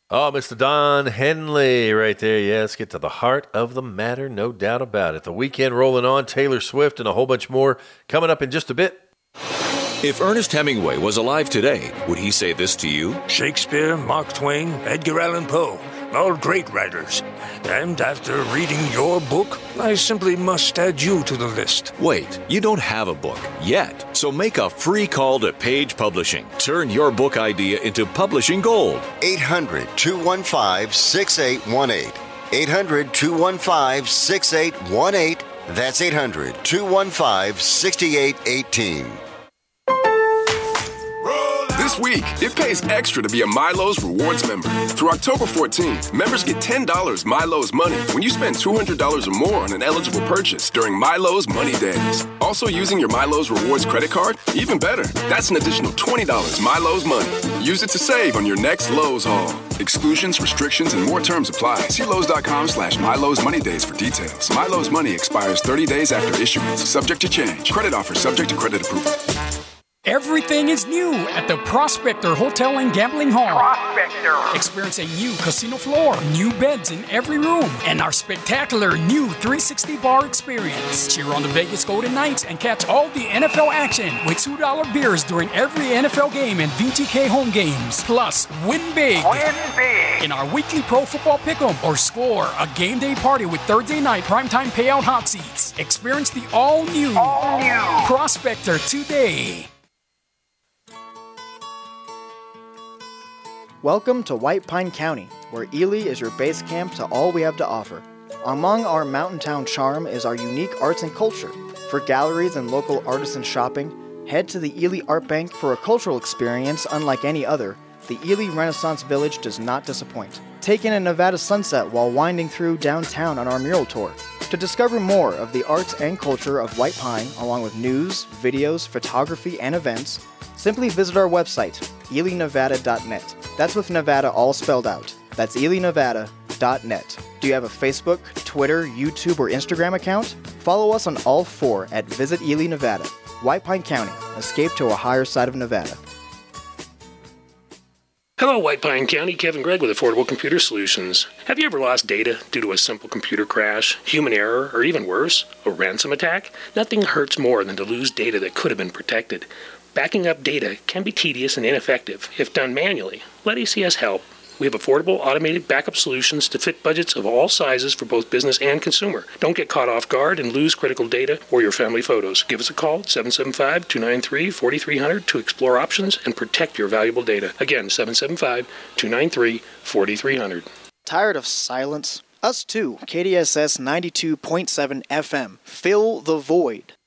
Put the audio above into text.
Oh, Mr. Don Henley right there. Yeah, let's get to the heart of the matter, no doubt about it. The weekend rolling on, Taylor Swift and a whole bunch more coming up in just a bit. If Ernest Hemingway was alive today, would he say this to you? Shakespeare, Mark Twain, Edgar Allan Poe, all great writers. And after reading your book, I simply must add you to the list. Wait, you don't have a book yet, so make a free call to Page Publishing. Turn your book idea into publishing gold. 800-215-6818. 800-215-6818. That's 800-215-6818. This week, it pays extra to be a Milo's Rewards member. Through October 14th, members get $10 Milo's Money when you spend $200 or more on an eligible purchase during Milo's Money Days. Also, using your Milo's Rewards credit card? Even better, that's an additional $20 Milo's Money. Use it to save on your next Lowe's haul. Exclusions, restrictions, and more terms apply. See Lowe's.com/Milo's Money Days for details. Milo's Money expires 30 days after issuance, subject to change. Credit offer subject to credit approval. Everything is new at the Prospector Hotel and Gambling Hall. Prospector. Experience a new casino floor, new beds in every room, and our spectacular new 360 bar experience. Cheer on the Vegas Golden Knights and catch all the NFL action with $2 beers during every NFL game and VGK home games. Plus, win big. Win big. In our weekly pro football pick'em or score a game day party with Thursday night primetime payout hot seats. Experience the all-new Prospector today. Welcome to White Pine County, where Ely is your base camp to all we have to offer. Among our mountain town charm is our unique arts and culture. For galleries and local artisan shopping, head to the Ely Art Bank for a cultural experience unlike any other. The Ely Renaissance Village does not disappoint. Take in a Nevada sunset while winding through downtown on our mural tour. To discover more of the arts and culture of White Pine, along with news, videos, photography, and events, simply visit our website, elynevada.net. That's with Nevada all spelled out. That's elynevada.net. Do you have a Facebook, Twitter, YouTube, or Instagram account? Follow us on all four at Visit Ely, Nevada. White Pine County, escape to a higher side of Nevada. Hello, White Pine County. Kevin Gregg with Affordable Computer Solutions. Have you ever lost data due to a simple computer crash, human error, or even worse, a ransom attack? Nothing hurts more than to lose data that could have been protected. Backing up data can be tedious and ineffective if done manually. Let ACS help. We have affordable, automated backup solutions to fit budgets of all sizes for both business and consumer. Don't get caught off guard and lose critical data or your family photos. Give us a call at 775-293-4300 to explore options and protect your valuable data. Again, 775-293-4300. Tired of silence? Us too. KDSS 92.7 FM. Fill the void.